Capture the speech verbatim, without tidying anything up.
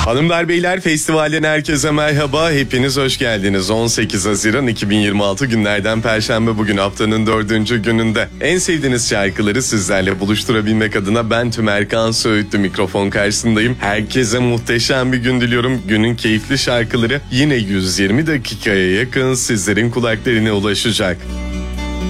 Hanımlar beyler, festivalden herkese merhaba, hepiniz hoş geldiniz. on sekiz Haziran iki bin yirmi altı günlerden Perşembe, bugün haftanın dördüncü gününde. En sevdiğiniz şarkıları sizlerle buluşturabilmek adına ben Tümerkan Söğütlü mikrofon karşısındayım. Herkese muhteşem bir gün diliyorum. Günün keyifli şarkıları yine yüz yirmi dakikaya yakın sizlerin kulaklarına ulaşacak.